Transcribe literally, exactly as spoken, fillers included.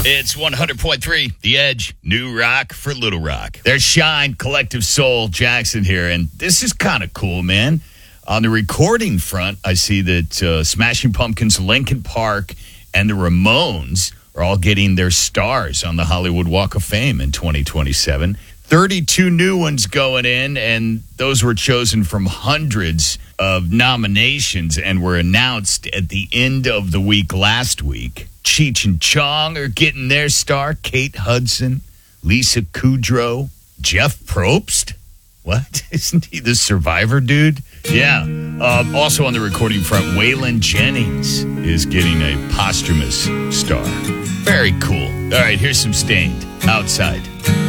It's one hundred point three, The Edge, New Rock for Little Rock. There's Shine, Collective Soul, Jackson here, and this is kind of cool, man. On the recording front, I see that uh, Smashing Pumpkins, Linkin Park, and the Ramones are all getting their stars on the Hollywood Walk of Fame in twenty twenty-seven. thirty-two new ones going in, and those were chosen from hundreds of nominations and were announced at the end of the week last week. Cheech and Chong are getting their star. Kate Hudson, Lisa Kudrow, Jeff Probst. What? Isn't he the Survivor dude? Yeah. Uh, also on the recording front, Waylon Jennings is getting a posthumous star. Very cool. All right, here's some Stained. Outside.